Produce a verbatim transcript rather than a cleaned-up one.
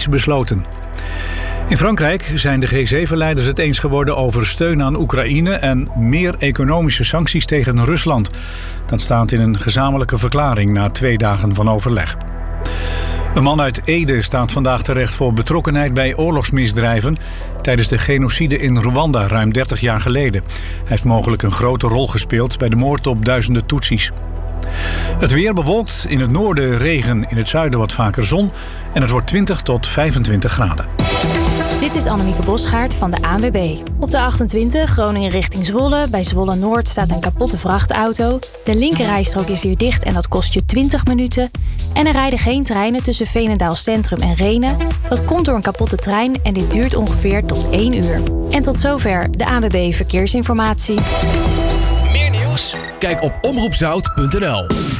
iets besloten. In Frankrijk zijn de G zeven leiders het eens geworden over steun aan Oekraïne en meer economische sancties tegen Rusland. Dat staat in een gezamenlijke verklaring na twee dagen van overleg. Een man uit Ede staat vandaag terecht voor betrokkenheid bij oorlogsmisdrijven tijdens de genocide in Rwanda ruim dertig jaar geleden. Hij heeft mogelijk een grote rol gespeeld bij de moord op duizenden Tutsis. Het weer bewolkt, in het noorden regen, in het zuiden wat vaker zon en het wordt twintig tot vijfentwintig graden. Dit is Annemieke Bosgaard van de A N W B. Op de achtentwintig Groningen richting Zwolle. Bij Zwolle Noord staat een kapotte vrachtauto. De linkerrijstrook is hier dicht en dat kost je twintig minuten. En er rijden geen treinen tussen Veenendaal Centrum en Rhenen. Dat komt door een kapotte trein en dit duurt ongeveer tot één uur. En tot zover de A N W B Verkeersinformatie. Meer nieuws? Kijk op omroep zout punt n l.